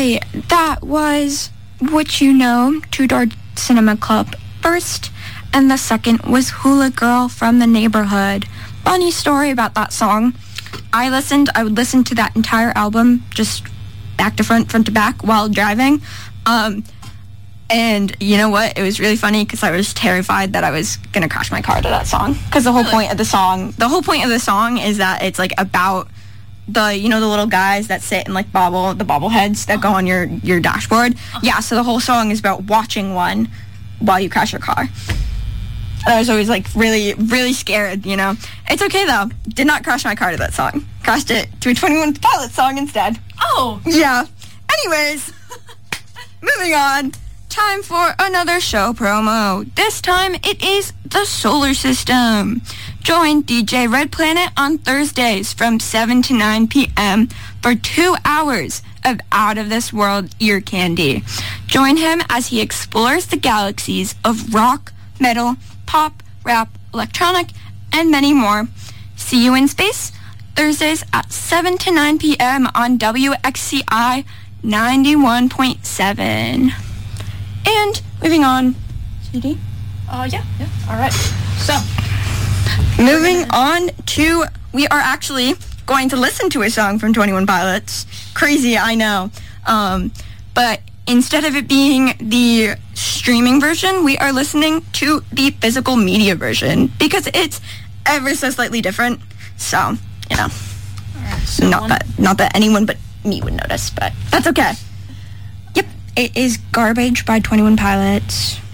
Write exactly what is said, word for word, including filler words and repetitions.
Okay, that was What You Know, Two Door Cinema Club first, and the second was Hula Girl from the Neighborhood. Funny story about that song. I listened, I would listen to that entire album, just back to front, front to back, while driving. Um, and you know what? It was really funny because I was terrified that I was going to crash my car to that song. Because the whole really? point of the song, the whole point of the song is that it's like about the, you know, the little guys that sit and like bobble, the bobbleheads that uh-huh. go on your, your dashboard. Uh-huh. Yeah, so the whole song is about watching one while you crash your car. And I was always like really, really scared, you know. It's okay though. Did not crash my car to that song. Crashed it to a twenty-one Pilots song instead. Oh. Yeah. Anyways, moving on. Time for another show promo. This time it is the Solar System. Join D J Red Planet on Thursdays from seven to nine p.m. for two hours of out-of-this-world ear candy. Join him as he explores the galaxies of rock, metal, pop, rap, electronic, and many more. See you in space, Thursdays at seven to nine p.m. on W X C I ninety-one point seven. And moving on. C D? Uh, yeah, yeah. All right. So, moving on to, we are actually going to listen to a song from twenty-one Pilots. Crazy, I know. Um, but instead of it being the streaming version, we are listening to the physical media version because it's ever so slightly different. So, you know, right, so not one... that not that anyone but me would notice, but that's okay. Yep, it is Garbage by twenty-one Pilots.